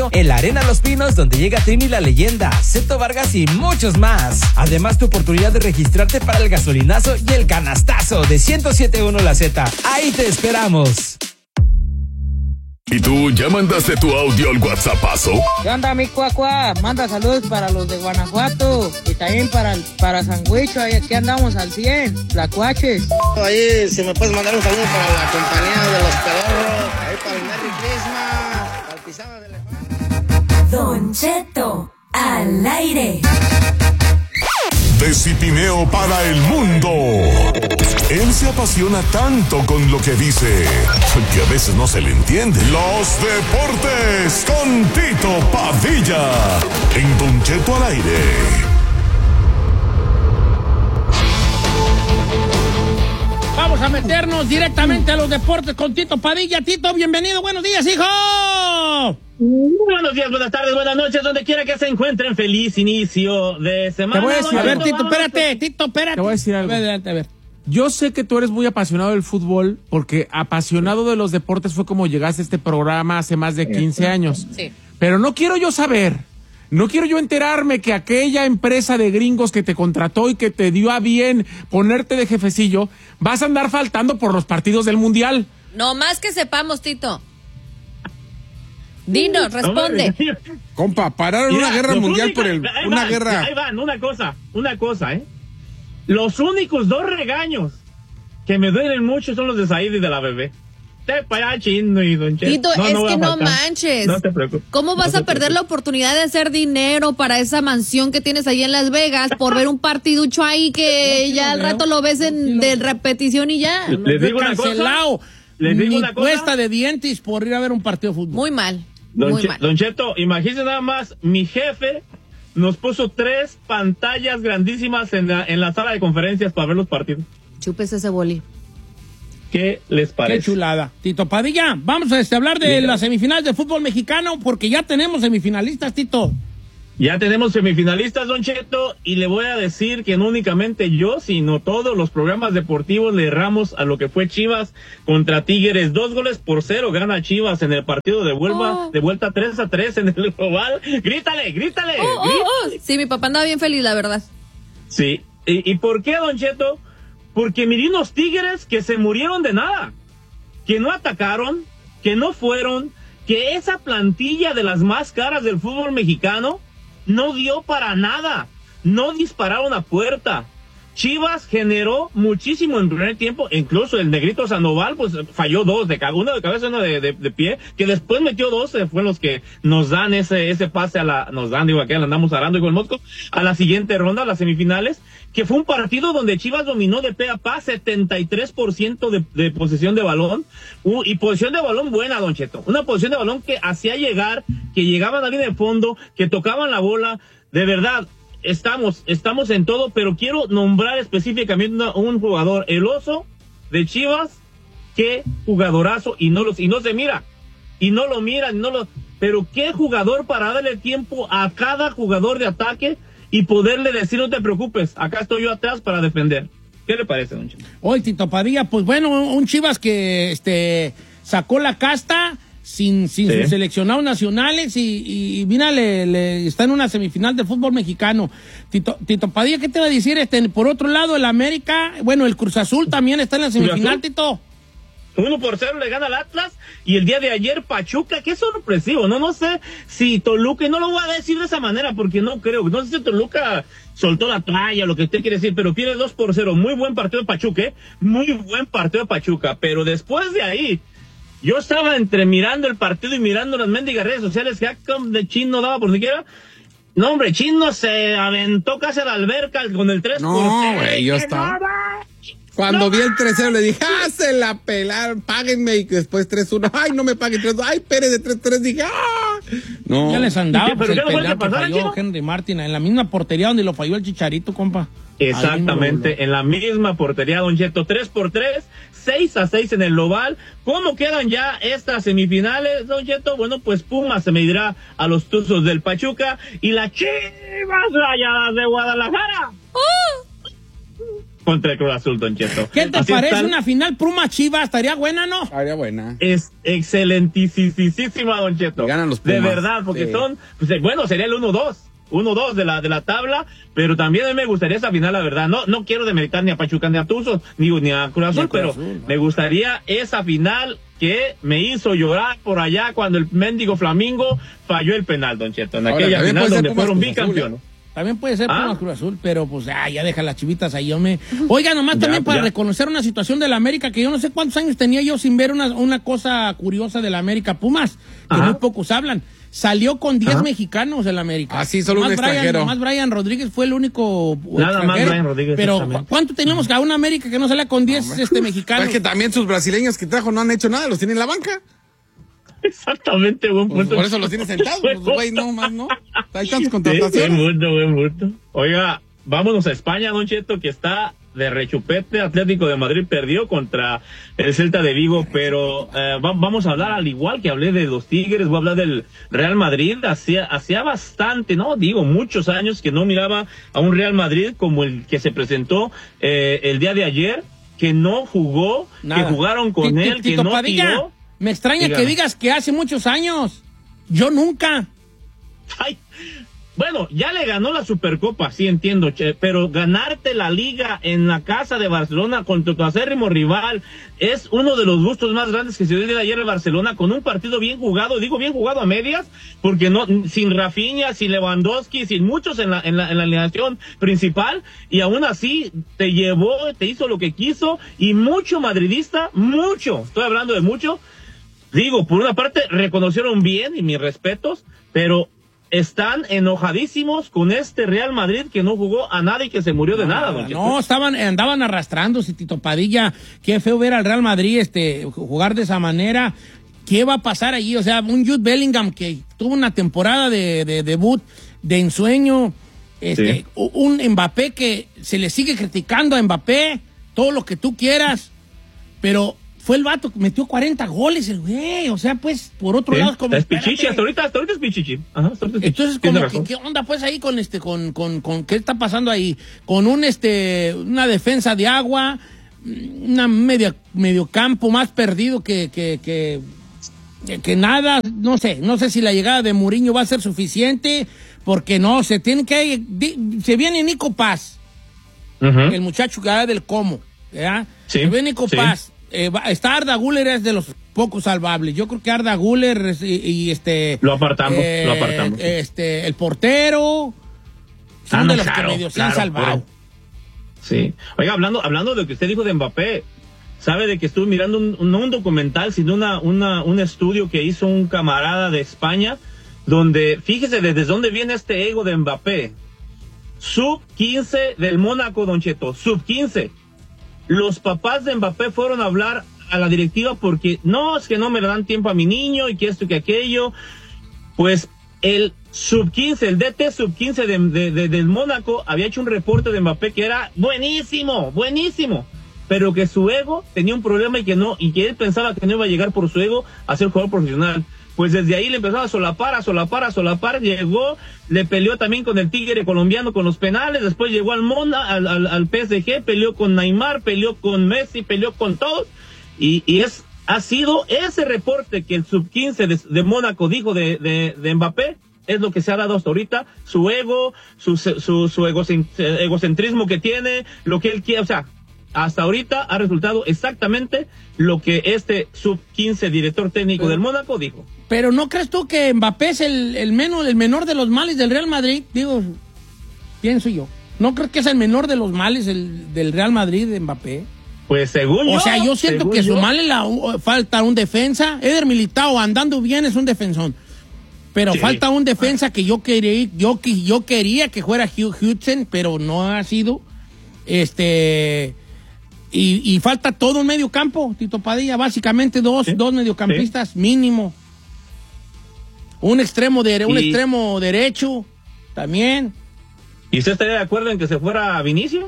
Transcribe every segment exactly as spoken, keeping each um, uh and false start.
En la Arena Los Pinos, donde llega Trini la Leyenda, Ceto Vargas y muchos más. Además, tu oportunidad de registrarte para el gasolinazo y el canastazo de ciento siete punto uno La Z. Ahí te esperamos. ¿Y tú ya mandaste tu audio al WhatsAppazo? ¿Qué onda, mi cuacua? Manda saludos para los de Guanajuato y también para, para Sangüicho, ahí aquí andamos al cien, Tlacuaches. Ahí, si me puedes mandar un saludo para la compañía de los pedorros, ahí para el Merry Christmas, para el pisado de elefante. Don Cheto, al aire. De Cipineo para el mundo. Él se apasiona tanto con lo que dice que a veces no se le entiende. Los deportes con Tito Padilla en Don Cheto al aire. Vamos a meternos directamente a los deportes con Tito Padilla. Tito, bienvenido, buenos días, hijo. Buenos días, buenas tardes, buenas noches, donde quiera que se encuentren. Feliz inicio de semana. Te voy a decir, A ver, Tito, Tito, vamos. espérate, Tito, espérate. Te voy a decir algo. A ver, adelante, a ver. Yo sé que tú eres muy apasionado del fútbol, porque apasionado de los deportes fue como llegaste a este programa hace más de quince años. Sí. Pero no quiero yo saber, no quiero yo enterarme que aquella empresa de gringos que te contrató y que te dio a bien ponerte de jefecillo, vas a andar faltando por los partidos del Mundial. No más que sepamos, Tito. Dinos, responde. Compa, pararon Mira, una guerra los mundial únicos- por el... ahí Una van, guerra... Ahí van, una cosa, una cosa, ¿eh? Los únicos dos regaños que me duelen mucho son los de Said y de la bebé. Te para allá, Chino y Don Cheto. Tito, No, es no voy que a no faltar. manches. No te preocupes. ¿Cómo vas No a te perder la preocupes. oportunidad de hacer dinero para esa mansión que tienes ahí en Las Vegas por ver un partiducho ahí que sí ya lo al veo. rato lo ves en Sí lo de veo. repetición y ya? Les Nos ve digo una cosa, cancelado. les digo Ni una cosa. cuesta de dientes por ir a ver un partido de fútbol. Muy mal. Don, Muy Che- mal. Don Cheto, imagínese nada más, mi jefe nos puso tres pantallas grandísimas en la, en la sala de conferencias para ver los partidos. Chupes ese boli. ¿Qué les parece? Qué chulada. Tito Padilla, vamos a este, hablar de Mira. las semifinales de fútbol mexicano porque ya tenemos semifinalistas, Tito. Ya tenemos semifinalistas, Don Cheto, y le voy a decir que no únicamente yo, sino todos los programas deportivos le erramos a lo que fue Chivas contra Tigres. Dos goles por cero gana Chivas en el partido de vuelta, Oh. de vuelta tres a tres en el global. ¡Grítale, grítale! Oh, oh, oh. Sí, mi papá andaba bien feliz, la verdad. Sí. ¿Y, ¿Y por qué, Don Cheto? Porque miré unos Tigres que se murieron de nada, que no atacaron, que no fueron, que esa plantilla de las más caras del fútbol mexicano no dio para nada, no dispararon a puerta. Chivas generó muchísimo en primer tiempo, incluso el negrito Sandoval pues falló dos, de ca- uno de cabeza y uno de, de, de pie, que después metió dos, eh, fue los que nos dan ese ese pase a la, nos dan, digo, aquí la andamos arando y con el Mosco, a la siguiente ronda, a las semifinales, que fue un partido donde Chivas dominó de pe a pa, setenta y tres por ciento de, de posesión de balón, uh, y posición de balón buena, Don Cheto, una posición de balón que hacía llegar, que llegaban a la línea de fondo, que tocaban la bola, de verdad. Estamos, estamos en todo, pero quiero nombrar específicamente una- un jugador, el Oso de Chivas, qué jugadorazo, y no, los, y no se mira, y no lo miran, no lo, pero qué jugador para darle tiempo a cada jugador de ataque y poderle decir, no te preocupes, acá estoy yo atrás para defender. ¿Qué le parece, Don Chico? Hoy, Tito Padilla, pues bueno, un Chivas que este sacó la casta sin, sin Sí. sus seleccionados nacionales y, y mira, le, le- está en una semifinal del fútbol mexicano. Tito, Tito Padilla, ¿qué te va a decir? Este, por otro lado, el América, bueno, el Cruz Azul también está en la semifinal, Azul? Tito. Uno por cero le gana al Atlas, y el día de ayer Pachuca, qué sorpresivo, no, no sé si Toluca, y no lo voy a decir de esa manera porque no creo, no sé si Toluca soltó la toalla, lo que usted quiere decir, pero pierde dos por cero, muy buen partido de Pachuca, ¿eh? Muy buen partido de Pachuca, pero después de ahí, yo estaba entre mirando el partido y mirando las mendigas redes sociales, que Acom de Chin no daba por siquiera. No, hombre, Chino se aventó casi a la alberca con el tres por cero. No, güey, yo ¡Que estaba... no va! Cuando No. vi el tres cero le dije, ¡ah, se la pelaron! Páguenme. Y después tres uno. ¡Ay, no me paguen tres dos! ¡Ay, Pérez de tres tres! Dije, ¡ah! No. Ya les andaba, ¿Y qué? pues, ¿Pero el qué no fue penal el que que pasaron, falló Chino? Henry Martin, en la misma portería donde lo falló el Chicharito, compa. Exactamente, en la misma portería, Don Cheto, tres por tres, seis a seis en el global. ¿Cómo quedan ya estas semifinales, Don Cheto? Bueno, pues Pumas se medirá a los Tuzos del Pachuca y las Chivas Rayadas de Guadalajara contra el Cruz Azul, Don Cheto. ¿Qué te Así parece están. una final Puma Chivas? ¿Estaría buena, no? Estaría buena. Es excelentísima, Don Cheto. Y ganan los De Pumas. verdad, porque Sí. son, pues, bueno, sería el uno dos. uno dos de la, de la tabla, pero también a mí me gustaría esa final, la verdad. No, no quiero demeritar ni a Pachuca ni a Tuzos, ni, ni a Cruz Azul, Ni a Cruz pero Azul, ¿no? me gustaría esa final que me hizo llorar por allá cuando el mendigo Flamingo falló el penal, Don Cheto, en Ahora, aquella también final puede ser donde Pumas fueron Cruz Azul, bicampeones. También puede ser Ah. Pumas Cruz Azul, pero pues ah, ya deja las chivitas ahí, hombre. Oiga, nomás Ya, también para ya. reconocer una situación de la América, que yo no sé cuántos años tenía yo sin ver una, una cosa curiosa de la América. Pumas, que Ajá. muy pocos hablan. Salió con diez Ajá. mexicanos en la América. Ah, sí, solo un Nomás Brian- extranjero. nomás Brian Rodríguez fue el único Nada más extranjero. Brian Rodríguez, Pero exactamente. ¿cuánto teníamos que a una América que no salía con diez este, mexicanos? Es que también sus brasileños que trajo no han hecho nada, los tienen en la banca. Exactamente, buen Pues punto. por eso los tienen sentados, pues, güey, no más, ¿no? Hay tantas Sí, buen contrataciones. punto, buen punto. Oiga, vámonos a España, Don Cheto, que está de rechupete. Atlético de Madrid perdió contra el Celta de Vigo, pero eh, va- vamos a hablar, al igual que hablé de los Tigres, voy a hablar del Real Madrid. Hacía, hacía bastante, no digo, muchos años que no miraba a un Real Madrid como el que se presentó eh, el día de ayer, que no jugó, Nada. que jugaron con Ti- ti- él, que Tito no Padilla, tiró. me extraña Dígame. que digas que hace muchos años. Yo nunca. Ay, bueno, ya le ganó la Supercopa, sí entiendo, che, pero ganarte la Liga en la casa de Barcelona contra tu acérrimo rival es uno de los gustos más grandes que se dio el día de ayer en Barcelona, con un partido bien jugado, digo bien jugado a medias, porque no, sin Rafinha, sin Lewandowski, sin muchos en la, en la, en la alineación principal, y aún así te llevó, te hizo lo que quiso, y mucho madridista, mucho, estoy hablando de mucho, digo, por una parte reconocieron bien, y mis respetos, pero están enojadísimos con este Real Madrid que no jugó a nada y que se murió de nada, don Cheto. No, estaban, andaban arrastrándose, Tito Padilla. Qué feo ver al Real Madrid este, jugar de esa manera. ¿Qué va a pasar allí? O sea, un Jude Bellingham que tuvo una temporada de, de debut de ensueño. Este, Sí. un Mbappé que se le sigue criticando a Mbappé, todo lo que tú quieras, pero fue el vato que metió cuarenta goles, el güey. O sea, pues, por otro Sí, lado, es como. es pichichi, espérate. hasta ahorita, hasta ahorita es pichichi. Ajá, hasta ahorita es Entonces, pichichi. Tiene como que, razón. ¿qué onda pues ahí con este, con, con, con, qué está pasando ahí? Con un, este, una defensa de agua, una media, medio campo más perdido que, que, que, que, que nada, no sé, no sé si la llegada de Mourinho va a ser suficiente, porque no, se tiene que, di- se viene Nico Paz, Ujú. el muchacho que habla del cómo, ¿verdad? Sí, Se viene Nico sí. Paz. Eh, va- está Arda Güler, es de los pocos salvables. Yo creo que Arda Güler es- y, y este Lo apartamos, lo apartamos. Este, el portero son Ah, no, de los claro, que medio se han claro, salvado. claro. Sí. Oiga, hablando, hablando de lo que usted dijo de Mbappé, sabe de que estuve mirando un, un- no un documental, sino una, una, un estudio que hizo un camarada de España, donde, fíjese desde dónde viene este ego de Mbappé. sub quince del Mónaco, Don Cheto, sub quince. Los papás de Mbappé fueron a hablar a la directiva porque no, es que no me le dan tiempo a mi niño y que esto y que aquello. Pues el sub quince, el D T sub quince de, de, de- del Mónaco había hecho un reporte de Mbappé que era buenísimo, buenísimo, pero que su ego tenía un problema y que no, y que él pensaba que no iba a llegar por su ego a ser jugador profesional. Pues desde ahí le empezaba a solapar, a solapar, a solapar, llegó, le peleó también con el Tigre colombiano con los penales, después llegó al Mona, al, al, al P S G, peleó con Neymar, peleó con Messi, peleó con todos, y, y es, ha sido ese reporte que el sub quince de, de Mónaco dijo de, de, de Mbappé, es lo que se ha dado hasta ahorita, su ego, su, su, su egocent- egocentrismo que tiene, lo que él quiere, o sea, hasta ahorita ha resultado exactamente lo que este sub quince director técnico del Mónaco dijo. Pero ¿no crees tú que Mbappé es el, el, menor, el menor de los males del Real Madrid? Digo, pienso yo. ¿No crees que es el menor de los males el, del Real Madrid de Mbappé? Pues según yo. O sea, yo siento según que su yo, mal es la, falta un defensa. Eder Militao andando bien es un defensón. Pero Sí. falta un defensa que yo quería, yo, que- yo quería que fuera Hugh Hudson, pero no ha sido. Este... Y, y falta todo un medio campo, Tito Padilla, básicamente dos, Sí. dos mediocampistas mínimo. Un extremo de, un Y- extremo derecho también. ¿Y usted estaría de acuerdo en que se fuera a Vinicius?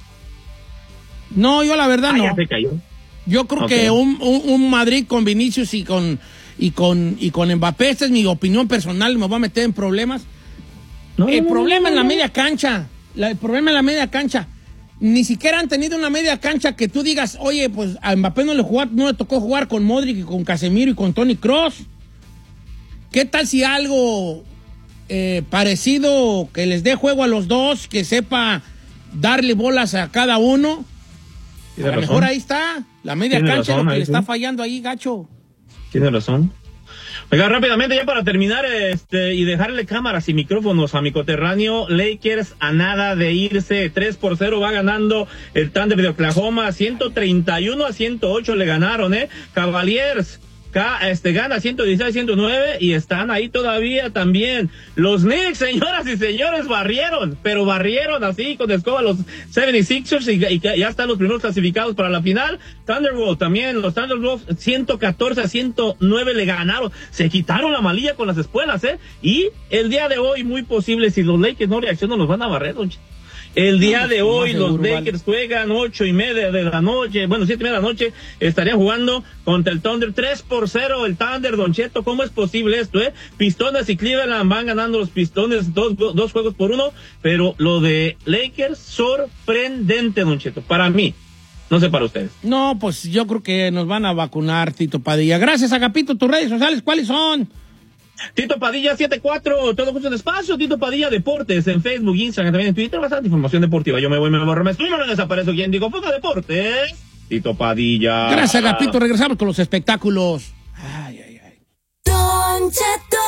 No, yo la verdad Ah, no. ya se cayó. Yo creo Ok. que un, un, un Madrid con Vinicius y con y con y con Mbappé, esta es mi opinión personal, me voy a meter en problemas. No, el no, problema no, en la no. media cancha, la- el problema en la media cancha. ni siquiera han tenido una media cancha que tú digas, oye, pues a Mbappé no le, jugó, no le tocó jugar con Modric y con Casemiro y con Toni Kroos. ¿Qué tal si algo eh, parecido que les dé juego a los dos, que sepa darle bolas a cada uno? A lo mejor ahí está, la media cancha razón, lo que le sí. está fallando ahí, gacho. Tiene razón. Oiga, rápidamente ya para terminar este y dejarle cámaras y micrófonos a mi coterráneo, Lakers a nada de irse, tres por cero va ganando el Thunder de Oklahoma, ciento treinta y uno a ciento ocho le ganaron, eh, Cavaliers este gana ciento dieciséis a ciento nueve y están ahí todavía también. Los Knicks, señoras y señores, barrieron, pero barrieron así con escoba los setenta y seis ers y, y ya están los primeros clasificados para la final. Thunderbolt también, los Thunderbolts ciento catorce a ciento nueve le ganaron. Se quitaron la malilla con las espuelas, ¿eh? Y el día de hoy, muy posible, si los Lakers no reaccionan, los van a barrer, don Ch- El día no, de hoy los Lakers juegan ocho y media de la noche, bueno, siete y media de la noche, estarían jugando contra el Thunder, tres por cero el Thunder, Don Cheto. ¿Cómo es posible esto, eh? Pistones y Cleveland van ganando los Pistones dos, dos juegos por uno, pero lo de Lakers, sorprendente, Don Cheto, para mí. No sé para ustedes. No, pues yo creo que nos van a vacunar, Tito Padilla. Gracias, Agapito. ¿Tus redes sociales cuáles son? Tito Padilla setenta y cuatro, todo junto en espacio, Tito Padilla Deportes, en Facebook, Instagram, también en Twitter, bastante información deportiva. Yo me voy, me borro, me estoy, me desaparezco. ¿Quién digo? Foca Deportes, Tito Padilla. Gracias, Agapito. Regresamos con los espectáculos. Ay, ay, ay. Don Cheto.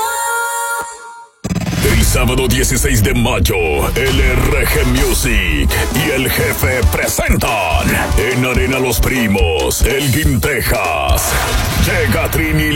El sábado dieciséis de mayo, el R G Music y el Jefe presentan en Arena Los Primos, Elgin, Texas. Llega Trini